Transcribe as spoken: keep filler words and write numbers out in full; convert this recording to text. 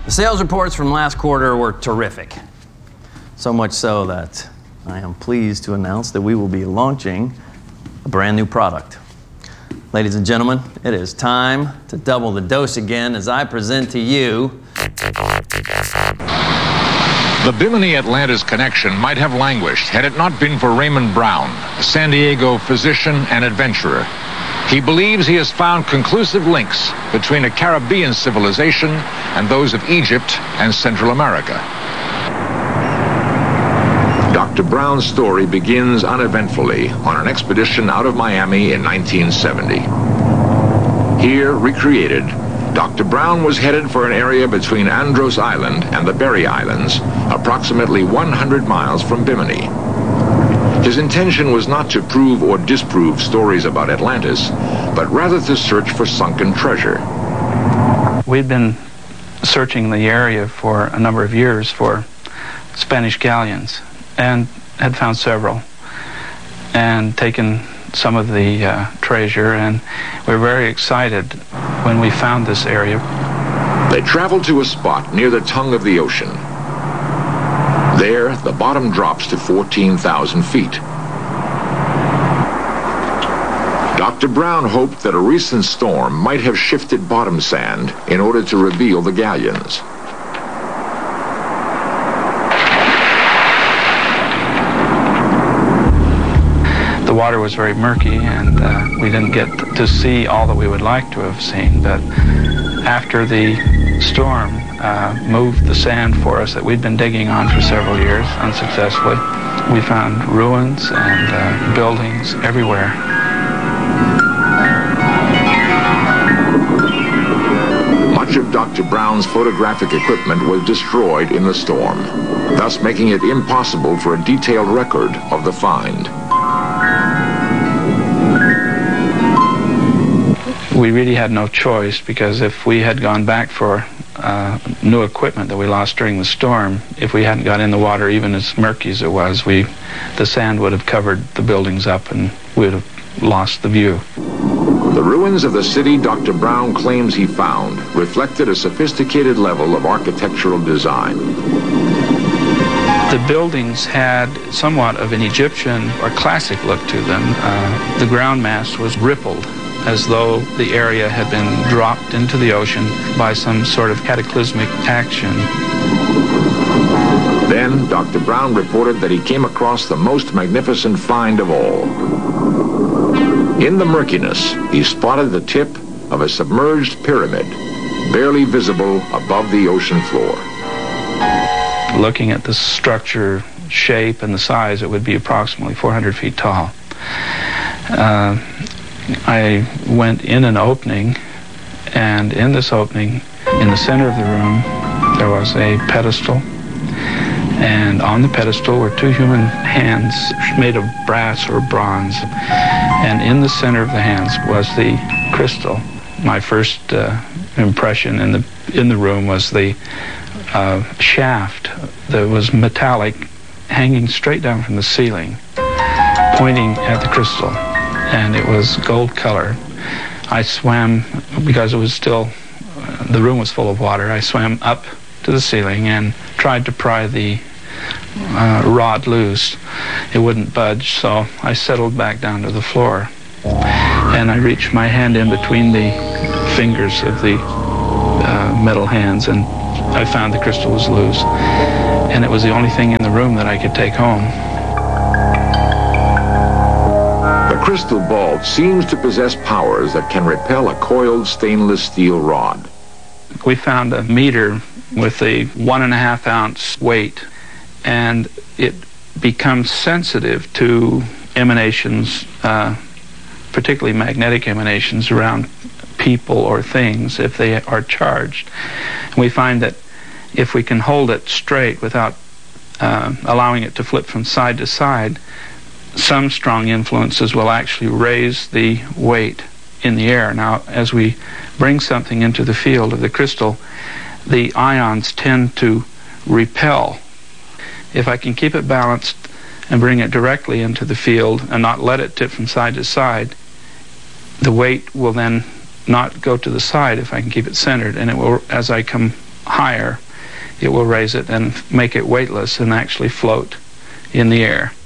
The sales reports from last quarter were terrific. So much so that I am pleased to announce that we will be launching a brand new product. Ladies and gentlemen, it is time to double the dose again as I present to you the Bimini-Atlantis connection might have languished had it not been for Raymond Brown, a San Diego physician and adventurer. He believes he has found conclusive links between a Caribbean civilization and those of Egypt and Central America. Doctor Brown's story begins uneventfully on an expedition out of Miami in nineteen seventy. Here, recreated, Doctor Brown was headed for an area between Andros Island and the Berry Islands, approximately one hundred miles from Bimini. His intention was not to prove or disprove stories about Atlantis, but rather to search for sunken treasure. We'd been searching the area for a number of years for Spanish galleons and had found several and taken some of the uh, treasure, and we were very excited when we found this area. They traveled to a spot near the tongue of the ocean. There, the bottom drops to fourteen thousand feet. Doctor Brown hoped that a recent storm might have shifted bottom sand in order to reveal the galleons. The water was very murky, and uh, we didn't get to see all that we would like to have seen, but after the storm uh, moved the sand for us that we'd been digging on for several years unsuccessfully, we found ruins and uh, buildings everywhere. Much of Doctor Brown's photographic equipment was destroyed in the storm, thus making it impossible for a detailed record of the find. We really had no choice, because if we had gone back for uh, new equipment that we lost during the storm, if we hadn't got in the water even as murky as it was, we, the sand would have covered the buildings up and we would have lost the view. The ruins of the city Doctor Brown claims he found reflected a sophisticated level of architectural design. The buildings had somewhat of an Egyptian or classic look to them. Uh, the ground mass was rippled, as though the area had been dropped into the ocean by some sort of cataclysmic action. Then Doctor Brown reported that he came across the most magnificent find of all. In the murkiness, he spotted the tip of a submerged pyramid, barely visible above the ocean floor. Looking at the structure, shape, and the size, it would be approximately four hundred feet tall. Uh, I went in an opening, and in this opening, in the center of the room, there was a pedestal, and on the pedestal were two human hands made of brass or bronze, and in the center of the hands was the crystal. My first uh, impression in the in the room was the uh, shaft that was metallic, hanging straight down from the ceiling, pointing at the crystal. And it was gold color. I swam, because it was still, uh, the room was full of water, I swam up to the ceiling and tried to pry the uh, rod loose. It wouldn't budge, so I settled back down to the floor. And I reached my hand in between the fingers of the uh, metal hands, and I found the crystal was loose. And it was the only thing in the room that I could take home. The crystal ball seems to possess powers that can repel a coiled stainless steel rod. We found a meter with a one and a half ounce weight, and it becomes sensitive to emanations, uh, particularly magnetic emanations around people or things if they are charged. And we find that if we can hold it straight without uh, allowing it to flip from side to side, some strong influences will actually raise the weight in the air. Now, as we bring something into the field of the crystal, the ions tend to repel. If I can keep it balanced and bring it directly into the field and not let it tip from side to side, the weight will then not go to the side if I can keep it centered, and it will, as I come higher, it will raise it and make it weightless and actually float in the air.